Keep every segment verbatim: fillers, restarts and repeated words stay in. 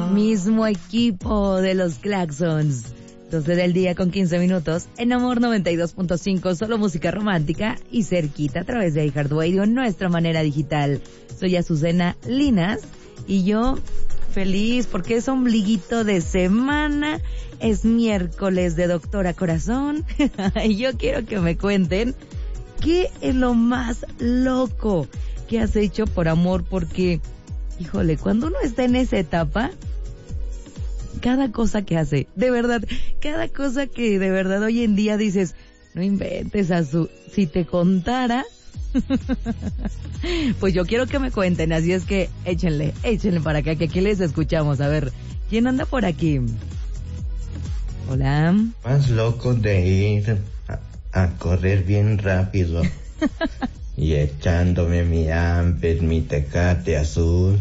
Mismo equipo de los Claxons. doce del día con quince minutos. En Amor noventa y dos punto cinco, solo música romántica y cerquita a través de iHeartRadio, nuestra manera digital. Soy Azucena Linas y yo feliz porque es ombliguito de semana, es miércoles de Doctora Corazón y yo quiero que me cuenten qué es lo más loco que has hecho por amor, porque, híjole, cuando uno está en esa etapa, cada cosa que hace, de verdad, cada cosa que de verdad hoy en día dices, no inventes, Azu, si te contara, pues yo quiero que me cuenten, así es que échenle, échenle para acá, que aquí les escuchamos. A ver, ¿quién anda por aquí? Hola. Más loco de ir a, a correr bien rápido y echándome mi Amper, mi Tecate azul.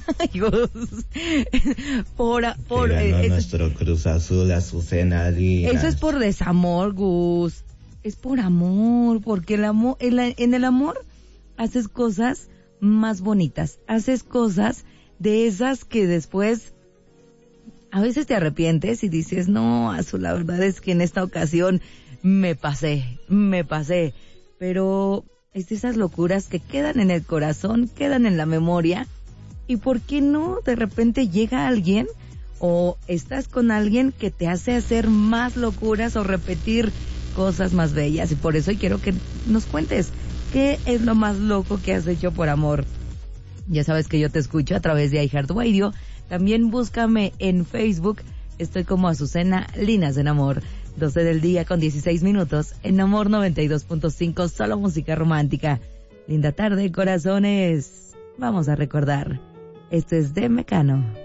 por, por, que ganó eh, nuestro Cruz Azul, Azucena Linas. Eso es por desamor, Gus. Es por amor, porque el amor, en, la, en el amor haces cosas más bonitas, haces cosas de esas que después a veces te arrepientes y dices, no, Azul, la verdad es que en esta ocasión me pasé, me pasé, pero es de esas locuras que quedan en el corazón, quedan en la memoria. ¿Y por qué no de repente llega alguien o estás con alguien que te hace hacer más locuras o repetir cosas más bellas? Y por eso quiero que nos cuentes qué es lo más loco que has hecho por amor. Ya sabes que yo te escucho a través de iHeartRadio. También búscame en Facebook. Estoy como Azucena Linas en Amor. doce del día con dieciséis minutos. En Amor noventa y dos punto cinco, solo música romántica. Linda tarde, corazones. Vamos a recordar. Esto es de Mecano.